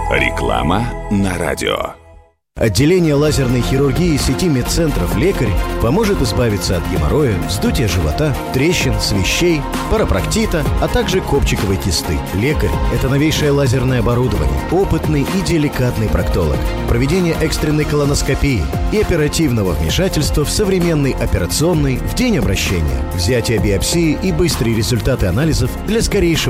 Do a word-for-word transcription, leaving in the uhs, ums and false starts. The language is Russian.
Реклама на радио. Отделение лазерной хирургии сети медцентров «Лекарь» поможет избавиться от геморроя, вздутия живота, трещин, свищей, парапроктита, а также копчиковой кисты. «Лекарь» — это новейшее лазерное оборудование, опытный и деликатный проктолог, проведение экстренной колоноскопии и оперативного вмешательства в современный операционный в день обращения, взятие биопсии и быстрые результаты анализов для скорейшего